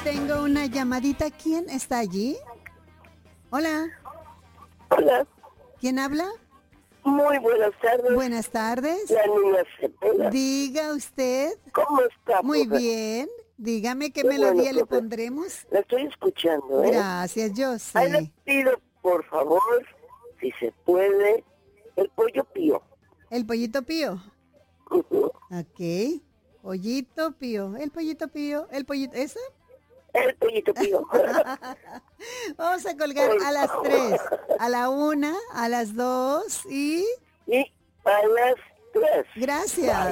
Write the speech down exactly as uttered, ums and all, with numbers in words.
tengo una llamadita. ¿Quién está allí? Hola. Hola. ¿Quién habla? Muy buenas tardes. Buenas tardes. La niña Cepeda. Diga usted. ¿Cómo está, Muy profe? bien. Dígame qué Qué melodía bueno, le profe. pondremos. La estoy escuchando, ¿eh? Gracias, yo Ahí le sé. pido, por favor, si se puede, el pollo pío. El pollito pío. Ujú. Ok. Pollito pío. El pollito pío. El pollito. ¿Eso? El pollito pío. Vamos a colgar Por a las favor. tres, a la una, a las dos y Y a las tres. gracias.